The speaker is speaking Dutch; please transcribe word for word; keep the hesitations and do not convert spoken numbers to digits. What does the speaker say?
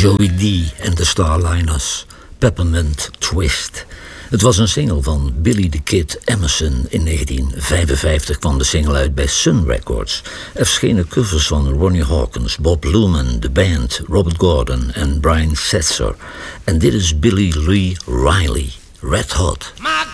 Joey D en de Starliners, Peppermint Twist. Het was een single van Billy the Kid Emerson. In negentien vijfenvijftig kwam de single uit bij Sun Records. Er verschenen covers van Ronnie Hawkins, Bob Luman, The Band, Robert Gordon en Brian Setzer. En dit is Billy Lee Riley, Red Hot.